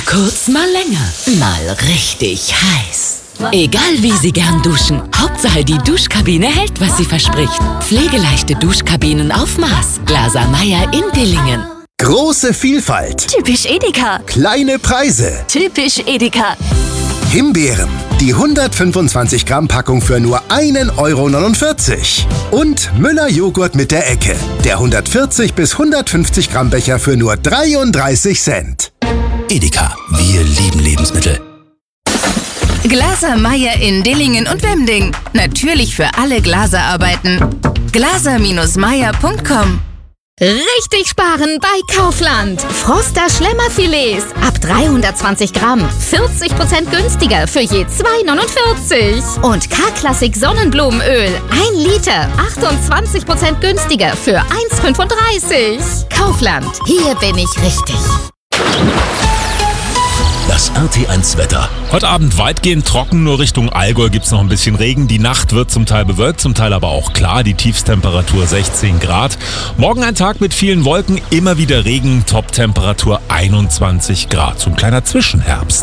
kurz, mal länger, mal richtig heiß. Egal wie Sie gern duschen, Hauptsache die Duschkabine hält, was sie verspricht. Pflegeleichte Duschkabinen auf Maß. Glaser Meyer in Dillingen. Große Vielfalt. Typisch Edeka. Kleine Preise. Typisch Edeka. Himbeeren. Die 125 Gramm Packung für nur 1,49 €. Und Müller Joghurt mit der Ecke. Der 140 bis 150 Gramm Becher für nur 33 Cent. Edeka. Wir lieben Lebensmittel. Glaser Meyer in Dillingen und Wemding. Natürlich für alle Glaserarbeiten. glaser-meyer.com. Richtig sparen bei Kaufland. Froster Schlemmerfilets ab 320 Gramm. 40% günstiger für je 2,49 €. Und K-Klassik Sonnenblumenöl 1 Liter. 28% günstiger für 1,35 €. Kaufland. Hier bin ich richtig. Das RT1 Wetter. Heute Abend weitgehend trocken, nur Richtung Allgäu gibt es noch ein bisschen Regen. Die Nacht wird zum Teil bewölkt, zum Teil aber auch klar. Die Tiefstemperatur 16 Grad. Morgen ein Tag mit vielen Wolken, immer wieder Regen, Toptemperatur 21 Grad. So ein kleiner Zwischenherbst.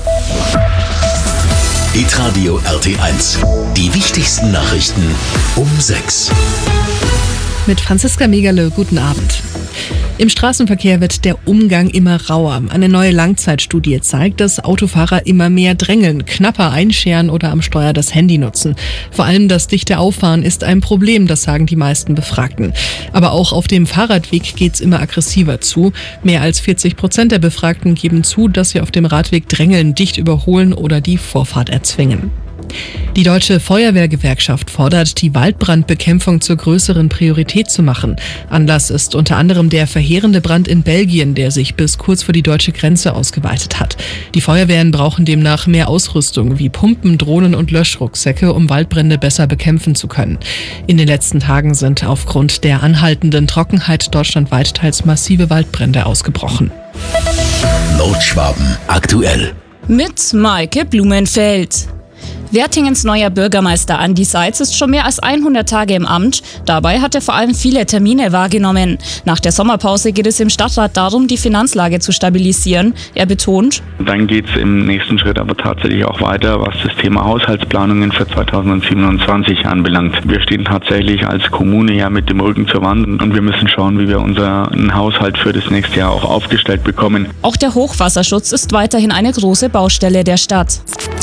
Hitradio RT1. Die wichtigsten Nachrichten um 6. Mit Franziska Megerle, guten Abend. Im Straßenverkehr wird der Umgang immer rauer. Eine neue Langzeitstudie zeigt, dass Autofahrer immer mehr drängeln, knapper einscheren oder am Steuer das Handy nutzen. Vor allem das dichte Auffahren ist ein Problem, das sagen die meisten Befragten. Aber auch auf dem Fahrradweg geht's immer aggressiver zu. Mehr als 40% der Befragten geben zu, dass sie auf dem Radweg drängeln, dicht überholen oder die Vorfahrt erzwingen. Die Deutsche Feuerwehrgewerkschaft fordert, die Waldbrandbekämpfung zur größeren Priorität zu machen. Anlass ist unter anderem der verheerende Brand in Belgien, der sich bis kurz vor die deutsche Grenze ausgeweitet hat. Die Feuerwehren brauchen demnach mehr Ausrüstung wie Pumpen, Drohnen und Löschrucksäcke, um Waldbrände besser bekämpfen zu können. In den letzten Tagen sind aufgrund der anhaltenden Trockenheit deutschlandweit teils massive Waldbrände ausgebrochen. Nordschwaben aktuell. Mit Maike Blumenfeld. Wertingens neuer Bürgermeister Andi Seitz ist schon mehr als 100 Tage im Amt. Dabei hat er vor allem viele Termine wahrgenommen. Nach der Sommerpause geht es im Stadtrat darum, die Finanzlage zu stabilisieren. Er betont: Dann geht es im nächsten Schritt aber tatsächlich auch weiter, was das Thema Haushaltsplanungen für 2027 anbelangt. Wir stehen tatsächlich als Kommune ja mit dem Rücken zur Wand und wir müssen schauen, wie wir unseren Haushalt für das nächste Jahr auch aufgestellt bekommen. Auch der Hochwasserschutz ist weiterhin eine große Baustelle der Stadt.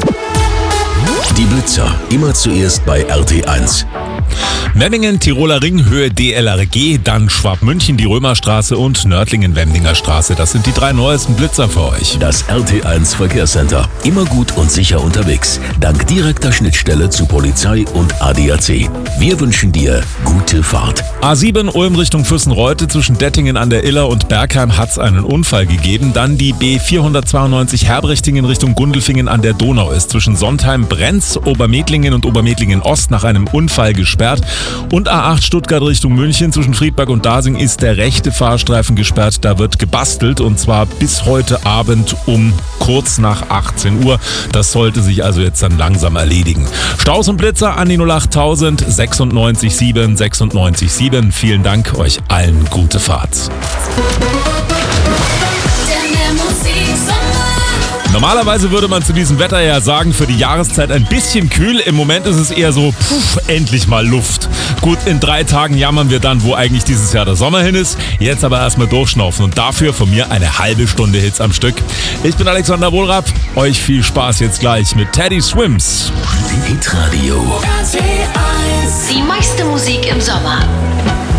Die Blitzer, immer zuerst bei RT1. Memmingen, Tiroler Ring, Höhe DLRG, dann Schwabmünchen, die Römerstraße und Nördlingen-Wemdinger Straße. Das sind die 3 neuesten Blitzer für euch. Das RT1 Verkehrscenter. Immer gut und sicher unterwegs. Dank direkter Schnittstelle zu Polizei und ADAC. Wir wünschen dir gute Fahrt. A7 Ulm Richtung Füssenreute, zwischen Dettingen an der Iller und Bergheim hat es einen Unfall gegeben. Dann die B492 Herbrichtingen Richtung Gundelfingen an der Donau ist zwischen Sontheim, Brenz, Obermedlingen und Obermedlingen Ost nach einem Unfall gesperrt. Und A8 Stuttgart Richtung München zwischen Friedberg und Dasing ist der rechte Fahrstreifen gesperrt. Da wird gebastelt und zwar bis heute Abend um kurz nach 18 Uhr. Das sollte sich also jetzt dann langsam erledigen. Staus und Blitzer an die 08000 96 7 96 7. Vielen Dank, euch allen gute Fahrt. Normalerweise würde man zu diesem Wetter ja sagen, für die Jahreszeit ein bisschen kühl. Im Moment ist es eher so, endlich mal Luft. Gut, in 3 Tagen jammern wir dann, wo eigentlich dieses Jahr der Sommer hin ist. Jetzt aber erstmal durchschnaufen und dafür von mir eine halbe Stunde Hits am Stück. Ich bin Alexander Wohlrapp. Euch viel Spaß jetzt gleich mit Teddy Swims. Hitradio. Die meiste Musik im Sommer.